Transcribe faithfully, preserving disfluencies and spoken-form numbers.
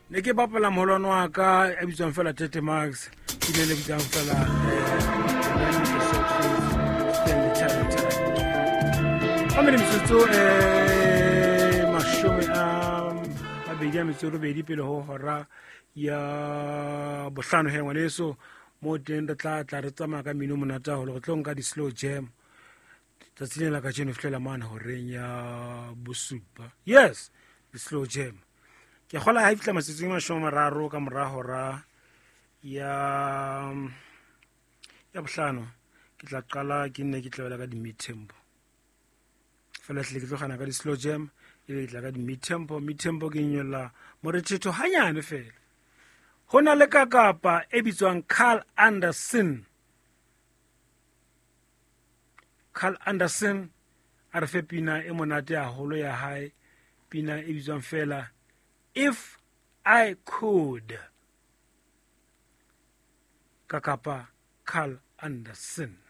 ne ke bapala moholwane wa ka e bitswang fela Tete Max ke le le bitsang fela a mene metsotso um mashome a mabedi a metso e robedi pele ho hora ya bohlano he ngwaneso mo teng re tla tla re tsamaya ka mino monate haholo re tlo nka di-slow jam tsatsing la ka tjeno fihlela mane horeng ya bosupa yes di-slow jam ke kgola ha e fihla matsatsing a mashome a mararo ka mora hora ya ya bohlano ke tla qala ke nne ke tlabela ka di-mid tempo fela hle ke tlo gana ka di-slow jam e be ke tla ka di-mid tempo mid tempo ke nyolla morethetho hanyane fela ho na le kakapa e bitswang Carl Anderson Carl Anderson a re fe pina e monate haholo ya hae pina e bitswang fela If I Could kakapa Carl Anderson.